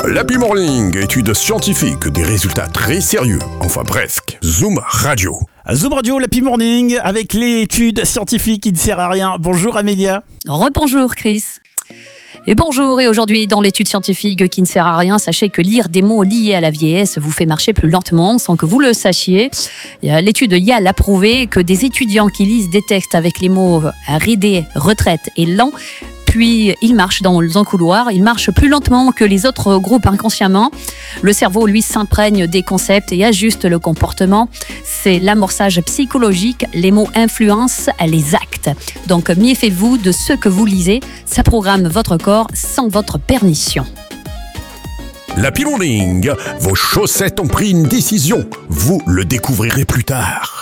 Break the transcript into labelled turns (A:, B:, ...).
A: L'Happy Morning, études scientifiques, des résultats très sérieux. Enfin presque. Zoom Radio.
B: Zoom Radio, l'Happy Morning, avec l'étude scientifique qui ne sert à rien. Bonjour Amélia.
C: Rebonjour Chris. Et bonjour, et aujourd'hui dans l'étude scientifique qui ne sert à rien, sachez que lire des mots liés à la vieillesse vous fait marcher plus lentement sans que vous le sachiez. L'étude YAL a prouvé que des étudiants qui lisent des textes avec les mots ridé, retraite et lent, puis ils marchent dans un couloir, ils marchent plus lentement que les autres groupes inconsciemment. Le cerveau, lui, s'imprègne des concepts et ajuste le comportement. C'est l'amorçage psychologique, les mots influencent les actes. Donc méfiez-vous de ce que vous lisez, ça programme votre corps sans votre permission.
A: L'Happy Morning, vos chaussettes ont pris une décision. Vous le découvrirez plus tard.